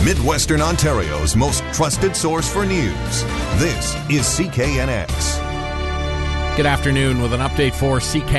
Midwestern Ontario's most trusted source for news. This is CKNX. Good afternoon with an update for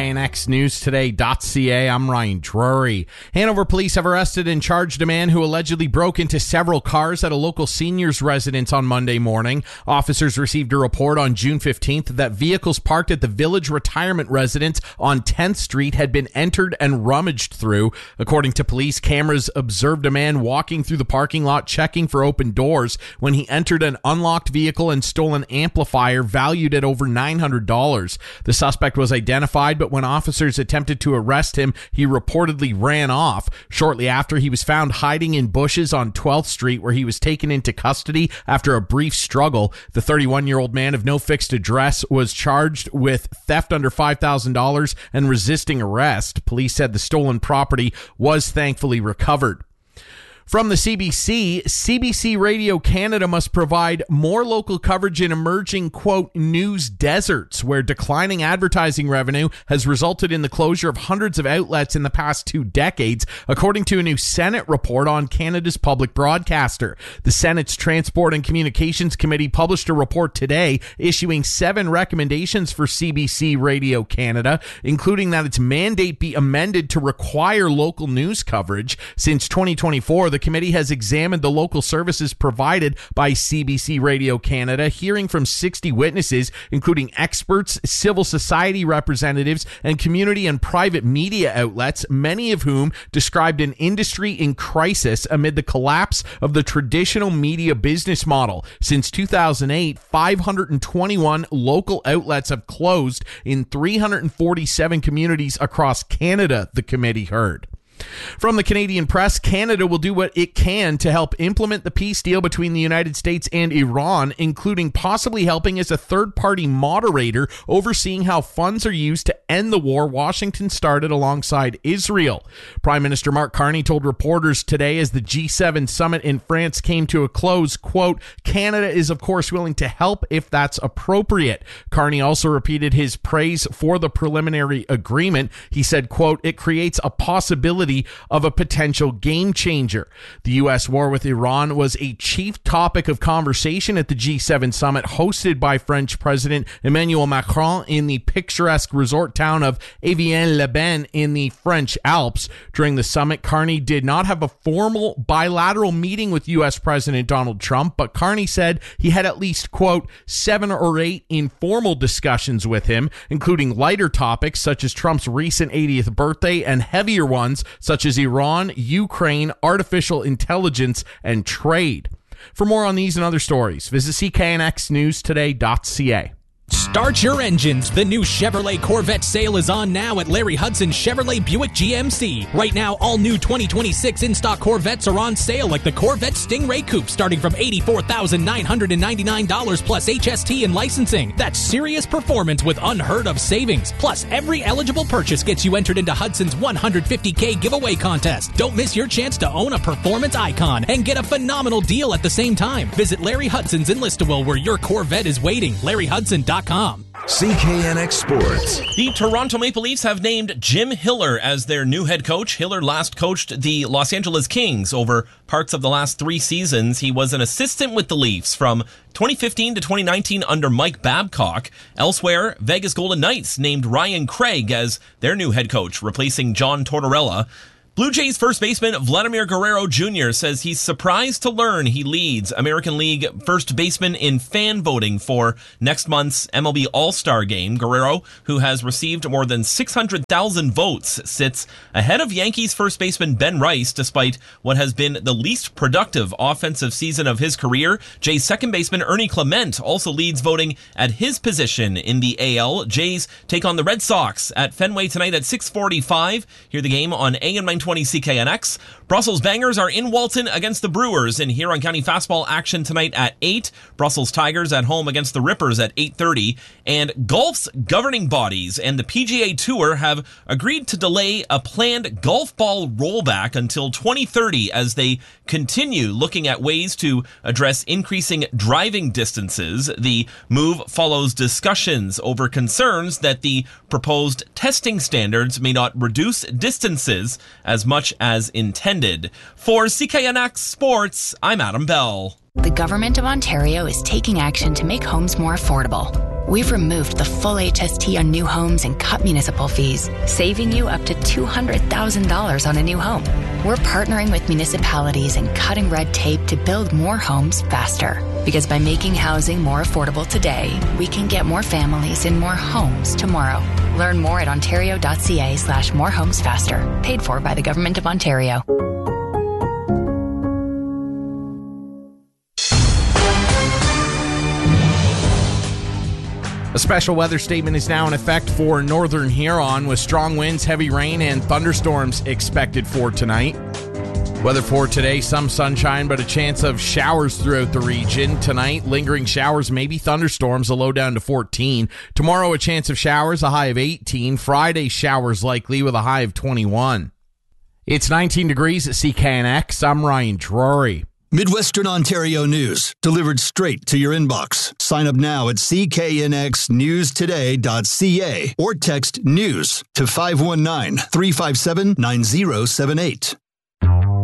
CKNXNewsToday.ca. I'm Ryan Drury. Hanover police have arrested and charged a man who allegedly broke into several cars at a local seniors residence on Monday morning. Officers received a report on June 15th that vehicles parked at the Village Retirement Residence on 10th Street had been entered and rummaged through. According to police, cameras observed a man walking through the parking lot checking for open doors when he entered an unlocked vehicle and stole an amplifier valued at over $900. The suspect was identified, but when officers attempted to arrest him, he reportedly ran off. Shortly after, he was found hiding in bushes on 12th Street, where he was taken into custody after a brief struggle. The 31-year-old man of no fixed address was charged with theft under $5,000 and resisting arrest. Police said the stolen property was thankfully recovered. From the CBC, CBC Radio Canada must provide more local coverage in emerging, quote, news deserts, where declining advertising revenue has resulted in the closure of hundreds of outlets in the past 2 decades, according to a new Senate report on Canada's public broadcaster. The Senate's Transport and Communications Committee published a report today issuing 7 recommendations for CBC Radio Canada, including that its mandate be amended to require local news coverage. Since 2024, the committee has examined the local services provided by CBC Radio Canada, hearing from 60 witnesses, including experts, civil society representatives, and community and private media outlets, many of whom described an industry in crisis amid the collapse of the traditional media business model. Since 2008, 521 local outlets have closed in 347 communities across Canada, the committee heard. From the Canadian Press, Canada will do what it can to help implement the peace deal between the United States and Iran, including possibly helping as a third-party moderator overseeing how funds are used to end the war Washington started alongside Israel. Prime Minister Mark Carney told reporters today as the G7 summit in France came to a close, quote, Canada is of course willing to help if that's appropriate. Carney also repeated his praise for the preliminary agreement. He said, quote, it creates a possibility of a potential game changer. The U.S. war with Iran was a chief topic of conversation at the G7 summit hosted by French President Emmanuel Macron in the picturesque resort town of Evian-les-Bains in the French Alps. During the summit, Carney did not have a formal bilateral meeting with U.S. President Donald Trump, but Carney said he had at least, quote, 7 or 8 informal discussions with him, including lighter topics such as Trump's recent 80th birthday and heavier ones such as Iran, Ukraine, artificial intelligence, and trade. For more on these and other stories, visit CKNXNewsToday.ca. Start your engines. The new Chevrolet Corvette sale is on now at Larry Hudson Chevrolet Buick GMC. Right now, all new 2026 in-stock Corvettes are on sale, like the Corvette Stingray Coupe, starting from $84,999 plus HST and licensing. That's serious performance with unheard of savings. Plus, every eligible purchase gets you entered into Hudson's $150K giveaway contest. Don't miss your chance to own a performance icon and get a phenomenal deal at the same time. Visit Larry Hudson's in Listowel, where your Corvette is waiting. LarryHudson.com. CKNX Sports. The Toronto Maple Leafs have named Jim Hiller as their new head coach. Hiller last coached the Los Angeles Kings over parts of the last 3 seasons. He was an assistant with the Leafs from 2015 to 2019 under Mike Babcock. Elsewhere, Vegas Golden Knights named Ryan Craig as their new head coach, replacing John Tortorella. Blue Jays first baseman Vladimir Guerrero Jr. says he's surprised to learn he leads American League first baseman in fan voting for next month's MLB All-Star Game. Guerrero, who has received more than 600,000 votes, sits ahead of Yankees first baseman Ben Rice, despite what has been the least productive offensive season of his career. Jays second baseman Ernie Clement also leads voting at his position in the AL. Jays take on the Red Sox at Fenway tonight at 6:45. Hear the game on AM 920 CKNX. Brussels Bangers are in Walton against the Brewers in Huron County Fastball action tonight at 8. Brussels Tigers at home against the Rippers at 8:30. And golf's governing bodies and the PGA Tour have agreed to delay a planned golf ball rollback until 2030 as they continue looking at ways to address increasing driving distances. The move follows discussions over concerns that the proposed testing standards may not reduce distances as as much as intended. For CKNX Sports, I'm Adam Bell. The Government of Ontario is taking action to make homes more affordable. We've removed the full HST on new homes and cut municipal fees, saving you up to $200,000 on a new home. We're partnering with municipalities and cutting red tape to build more homes faster. Because by making housing more affordable today, we can get more families in more homes tomorrow. Learn more at ontario.ca/morehomesfaster. Paid for by the Government of Ontario. A special weather statement is now in effect for Northern Huron with strong winds, heavy rain, and thunderstorms expected for tonight. Weather for today, some sunshine, but a chance of showers throughout the region. Tonight, lingering showers, maybe thunderstorms, a low down to 14. Tomorrow, a chance of showers, a high of 18. Friday, showers likely with a high of 21. It's 19 degrees at CKNX. I'm Ryan Drury. Midwestern Ontario news, delivered straight to your inbox. Sign up now at cknxnewstoday.ca or text NEWS to 519-357-9078.